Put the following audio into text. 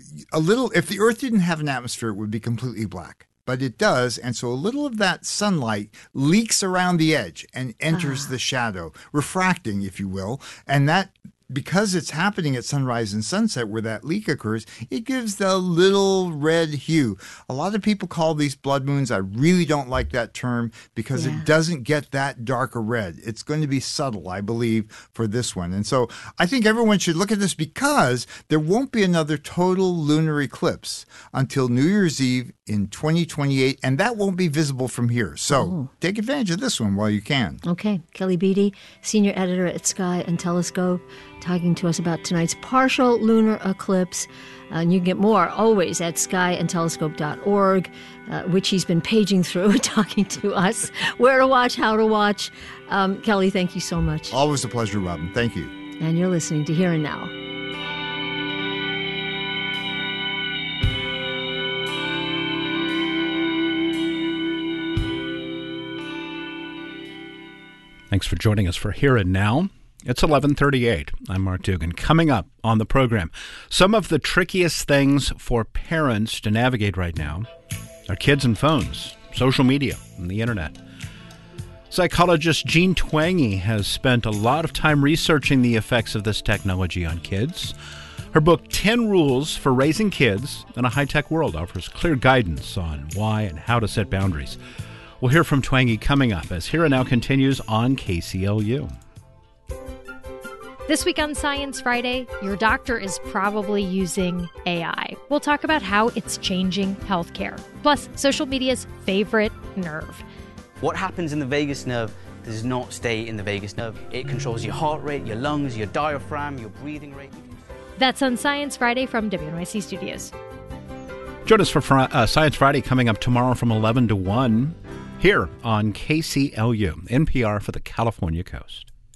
if the Earth didn't have an atmosphere, it would be completely black. But it does, and so a little of that sunlight leaks around the edge and enters the shadow, refracting, if you will. And that, because it's happening at sunrise and sunset where that leak occurs, it gives the little red hue. A lot of people call these blood moons. I really don't like that term because it doesn't get that darker red. It's going to be subtle, I believe, for this one. And so I think everyone should look at this because there won't be another total lunar eclipse until New Year's Eve in 2028, and that won't be visible from here. So take advantage of this one while you can. Okay. Kelly Beatty, senior editor at Sky and Telescope, talking to us about tonight's partial lunar eclipse. And you can get more always at skyandtelescope.org, which he's been paging through, talking to us, where to watch, how to watch. Kelly, thank you so much. Always a pleasure, Robin. Thank you. And you're listening to Here and Now. Thanks for joining us for Here and Now. It's 11:38. I'm Mark Dugan. Coming up on the program, some of the trickiest things for parents to navigate right now are kids and phones, social media, and the internet. Psychologist Jean Twenge has spent a lot of time researching the effects of this technology on kids. Her book, 10 Rules for Raising Kids in a High-Tech World, offers clear guidance on why and how to set boundaries. We'll hear from Twenge coming up as Here and Now continues on KCLU. This week on Science Friday, your doctor is probably using AI. We'll talk about how it's changing healthcare, plus social media's favorite nerve. What happens in the vagus nerve does not stay in the vagus nerve. It controls your heart rate, your lungs, your diaphragm, your breathing rate. That's on Science Friday from WNYC Studios. Join us for Science Friday coming up tomorrow from 11 to 1 here on KCLU, NPR for the California Coast.